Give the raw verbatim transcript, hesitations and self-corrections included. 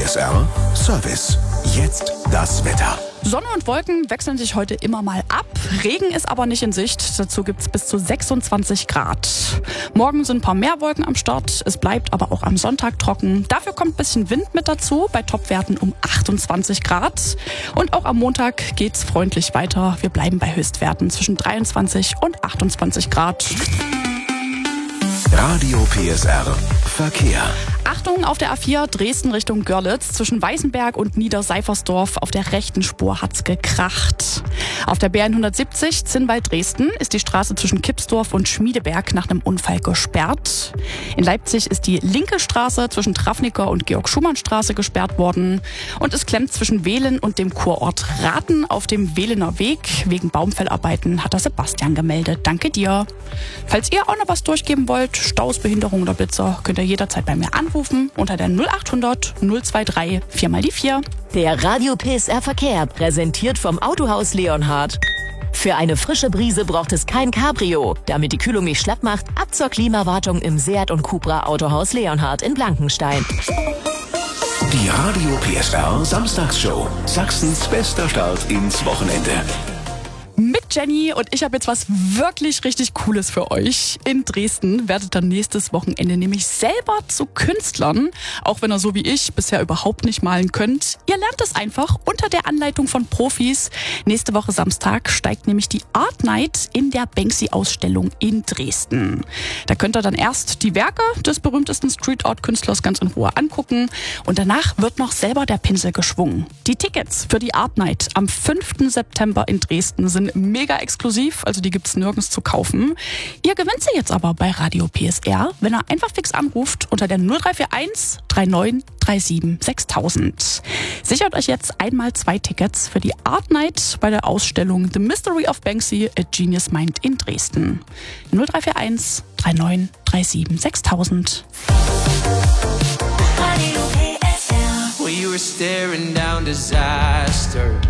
S R Service. Jetzt das Wetter. Sonne und Wolken wechseln sich heute immer mal ab. Regen ist aber nicht in Sicht. Dazu gibt es bis zu sechsundzwanzig Grad. Morgen sind ein paar mehr Wolken am Start. Es bleibt aber auch am Sonntag trocken. Dafür kommt ein bisschen Wind mit dazu, bei Topwerten um achtundzwanzig Grad. Und auch am Montag geht's freundlich weiter. Wir bleiben bei Höchstwerten zwischen dreiundzwanzig und achtundzwanzig Grad. Radio P S R Verkehr. Achtung auf der A vier Dresden Richtung Görlitz. Zwischen Weißenberg und Niederseifersdorf auf der rechten Spur hat's gekracht. Auf der B hundertsiebzig Zinnwald-Dresden ist die Straße zwischen Kipsdorf und Schmiedeberg nach einem Unfall gesperrt. In Leipzig ist die linke Straße zwischen Trafniker und Georg-Schumann-Straße gesperrt worden. Und es klemmt zwischen Wehlen und dem Kurort Rathen auf dem Wehlener Weg. Wegen Baumfellarbeiten hat der Sebastian gemeldet. Danke dir. Falls ihr auch noch was durchgeben wollt, Staus, Behinderung oder Blitzer, könnt ihr jederzeit bei mir anrufen unter der null achthundert null dreiundzwanzig vier mal die vier. Der Radio P S R Verkehr, präsentiert vom Autohaus Leonhard. Für eine frische Brise braucht es kein Cabrio. Damit die Kühlung nicht schlapp macht, ab zur Klimawartung im Seat und Cupra Autohaus Leonhard in Blankenstein. Die Radio P S R Samstagsshow. Sachsens bester Start ins Wochenende. Mit Jenny, und ich habe jetzt was wirklich richtig Cooles für euch. In Dresden werdet ihr nächstes Wochenende nämlich selber zu Künstlern, auch wenn ihr so wie ich bisher überhaupt nicht malen könnt. Ihr lernt es einfach unter der Anleitung von Profis. Nächste Woche Samstag steigt nämlich die Art Night in der Banksy-Ausstellung in Dresden. Da könnt ihr dann erst die Werke des berühmtesten Street-Art-Künstlers ganz in Ruhe angucken und danach wird noch selber der Pinsel geschwungen. Die Tickets für die Art Night am fünften September in Dresden sind mega exklusiv, also die gibt's nirgends zu kaufen. Ihr gewinnt sie jetzt aber bei Radio P S R, wenn ihr einfach fix anruft unter der null drei vier eins drei neun drei sieben sechstausend. Sichert euch jetzt einmal zwei Tickets für die Art Night bei der Ausstellung The Mystery of Banksy, A Genius Mind in Dresden. null drei vier eins drei neun drei sieben sechstausend. Radio P S R. We were staring down disaster.